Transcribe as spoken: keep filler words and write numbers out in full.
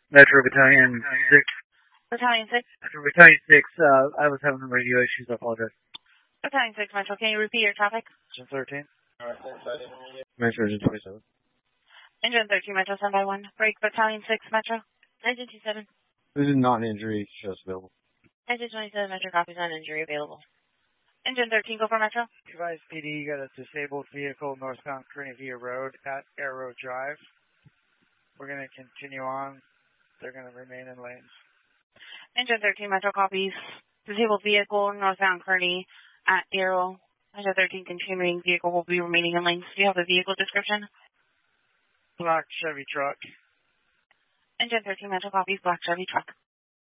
Metro Battalion six. Battalion six. Metro Battalion six, uh, I was having radio issues, I apologize. Battalion six, Metro, can you repeat your traffic? Engine thirteen. Metro Engine twenty-seven. Engine thirteen, Metro, stand by one. Break, Battalion six, Metro. Engine twenty-seven. This is not an injury, just available. Engine twenty-seven, Metro, copies on injury available. Engine thirteen, go for Metro. Device P D, you got a disabled vehicle northbound Kearney Via Road at Arrow Drive. We're going to continue on. They're going to remain in lanes. Engine thirteen, Metro, copies. Disabled vehicle northbound Kearney at Arrow. Engine thirteen, continuing vehicle will be remaining in lanes. Do you have the vehicle description? Black Chevy truck. Engine thirteen, Metro, copies. Black Chevy truck.